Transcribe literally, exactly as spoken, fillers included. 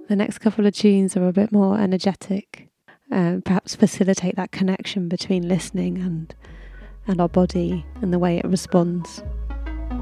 the next couple of tunes are a bit more energetic, uh, perhaps facilitate that connection between listening and and our body and the way it responds.